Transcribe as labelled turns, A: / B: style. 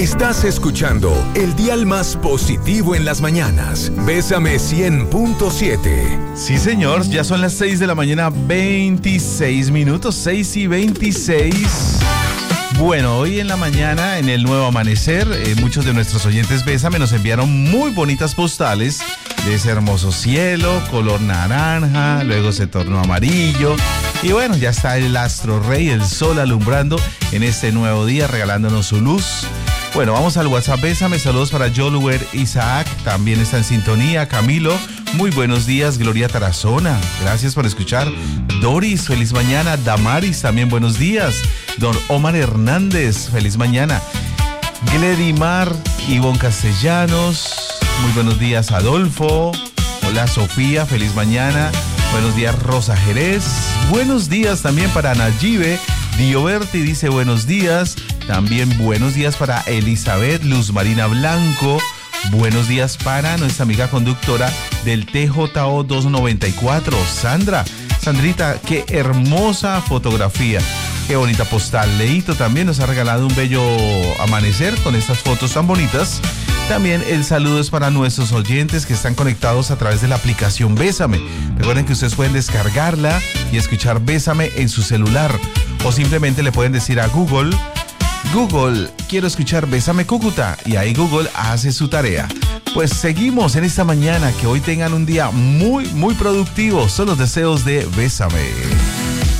A: Estás escuchando el dial más positivo en las mañanas. Bésame 100.7.
B: Sí, señor, ya son las 6 de la mañana, 26 minutos, 6:26. Bueno, hoy en la mañana, en el nuevo amanecer, muchos de nuestros oyentes Bésame nos enviaron muy bonitas postales de ese hermoso cielo, color naranja, luego se tornó amarillo. Y bueno, ya está el astro rey, el sol alumbrando en este nuevo día, regalándonos su luz. Bueno, vamos al WhatsApp Bésame. Saludos para Joluer Isaac, también está en sintonía. Camilo, muy buenos días. Gloria Tarazona, gracias por escuchar. Doris, feliz mañana. Damaris, también buenos días. Don Omar Hernández, feliz mañana. Gledimar, Ivonne Castellanos, muy buenos días. Adolfo, hola Sofía, feliz mañana. Buenos días Rosa Jerez. Buenos días también para Nayibe. Dioberti dice buenos días. También buenos días para Elizabeth Luz Marina Blanco. Buenos días para nuestra amiga conductora del TJO 294, Sandra. Sandrita, qué hermosa fotografía. Qué bonita postal. Leito también nos ha regalado un bello amanecer con estas fotos tan bonitas. También el saludo es para nuestros oyentes que están conectados a través de la aplicación Bésame. Recuerden que ustedes pueden descargarla y escuchar Bésame en su celular. O simplemente le pueden decir a Google, quiero escuchar Bésame Cúcuta. Y ahí Google hace su tarea. Pues seguimos en esta mañana. Que hoy tengan un día muy, muy productivo. Son los deseos de Bésame.